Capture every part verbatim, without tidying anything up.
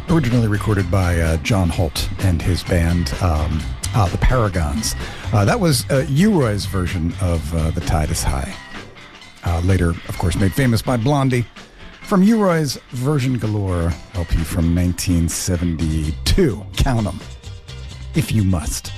Originally recorded by uh, John Holt and his band, um, uh, the Paragons. Uh, that was uh, U-Roy's version of uh, The Tide is High. Uh, later, of course, made famous by Blondie. From U-Roy's Version Galore L P from nineteen seventy-two. Count 'em, if you must.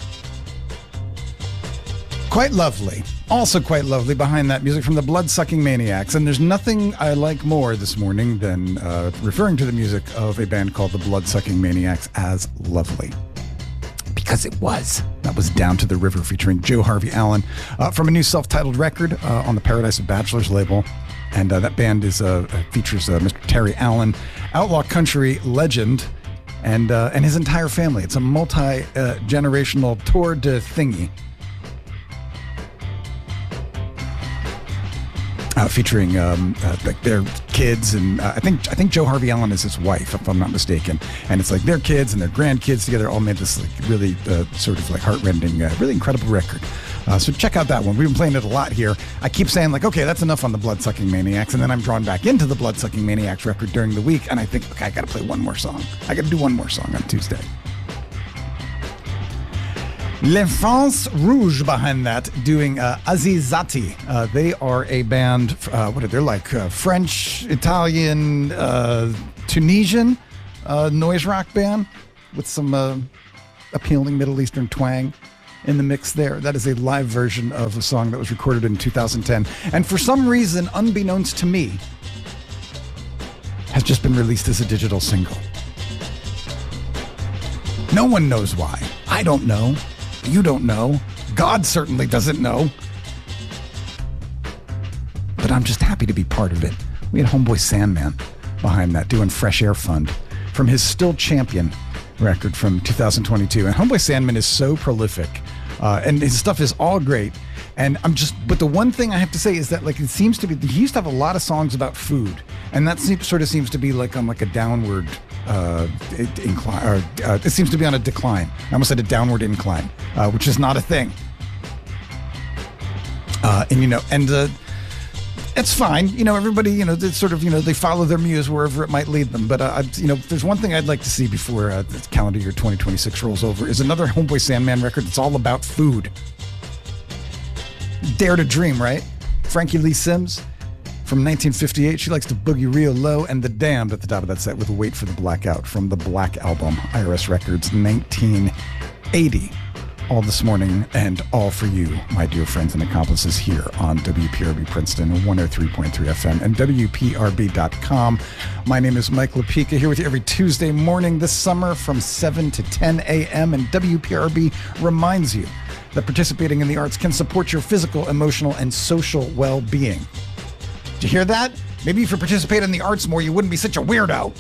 Quite lovely. Also quite lovely behind that music from the Bloodsucking Maniacs. And there's nothing I like more this morning than uh, referring to the music of a band called the Bloodsucking Maniacs as lovely. Because it was. That was Down to the River featuring Joe Harvey Allen uh, from a new self-titled record uh, on the Paradise of Bachelors label. And uh, that band is uh, features uh, Mister Terry Allen, outlaw country legend, and uh, and his entire family. It's a multi-generational uh, tour de thingy. Uh, featuring um, uh, like their kids, and uh, I think I think Joe Harvey Allen is his wife, if I'm not mistaken. And it's like their kids and their grandkids together all made this like really uh, sort of like heartrending, uh, really incredible record. Uh, so check out that one. We've been playing it a lot here. I keep saying like, okay, that's enough on the Bloodsucking Maniacs, and then I'm drawn back into the Bloodsucking Maniacs record during the week, and I think, okay, I got to play one more song. I got to do one more song on Tuesday. L'Enfance Rouge behind that, doing uh, Azizati. Uh, they are a band, uh, what are they, like uh, French, Italian, uh, Tunisian uh, noise rock band with some uh, appealing Middle Eastern twang in the mix there. That is a live version of a song that was recorded in two thousand ten. And for some reason, unbeknownst to me, has just been released as a digital single. No one knows why. I don't know. You don't know. God certainly doesn't know. But I'm just happy to be part of it. We had Homeboy Sandman behind that doing Fresh Air Fund from his Still Champion record from two thousand twenty-two. And Homeboy Sandman is so prolific. Uh, and his stuff is all great. And I'm just, but the one thing I have to say is that like it seems to be, he used to have a lot of songs about food. And that seems, sort of seems to be like on like a downward uh, incline, or uh, it seems to be on a decline. I almost said a downward incline, uh, which is not a thing. Uh, and, you know, and uh, it's fine. You know, everybody, you know, it's sort of, you know, they follow their muse wherever it might lead them. But, uh, I, you know, there's one thing I'd like to see before uh, the calendar year twenty twenty-six rolls over is another Homeboy Sandman record that's all about food. Dare to Dream, right? Frankie Lee Sims from nineteen fifty-eight. She likes to boogie real low, and The Damned at the top of that set with Wait for the Blackout from the Black Album, I R S Records, nineteen eighty. All this morning, and all for you, my dear friends and accomplices, here on W P R B Princeton, one oh three point three F M, and W P R B dot com. My name is Mike Lapika, here with you every Tuesday morning this summer from seven to ten a.m., and W P R B reminds you that participating in the arts can support your physical, emotional, and social well-being. Did you hear that? Maybe if you participate in the arts more, you wouldn't be such a weirdo.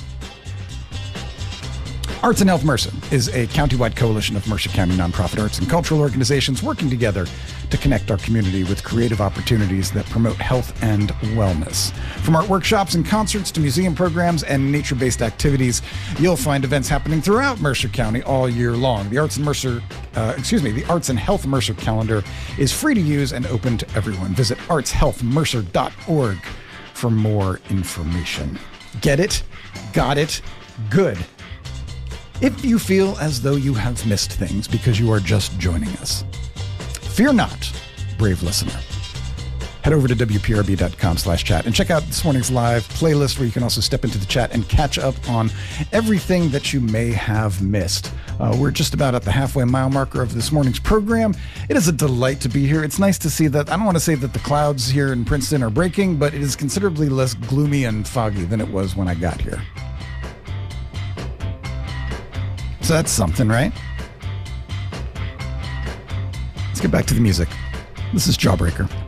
Arts and Health Mercer is a countywide coalition of Mercer County nonprofit arts and cultural organizations working together to connect our community with creative opportunities that promote health and wellness. From art workshops and concerts to museum programs and nature-based activities, you'll find events happening throughout Mercer County all year long. The Arts and Mercer, uh, excuse me, the Arts and Health Mercer calendar is free to use and open to everyone. Visit arts health mercer dot org for more information. Get it? Got it? Good. If you feel as though you have missed things because you are just joining us, fear not, brave listener. Head over to W P R B dot com slash chat and check out this morning's live playlist where you can also step into the chat and catch up on everything that you may have missed. Uh, we're just about at the halfway mile marker of this morning's program. It is a delight to be here. It's nice to see that, I don't want to say that the clouds here in Princeton are breaking, but it is considerably less gloomy and foggy than it was when I got here. So that's something, right? Let's get back to the music. This is Jawbreaker.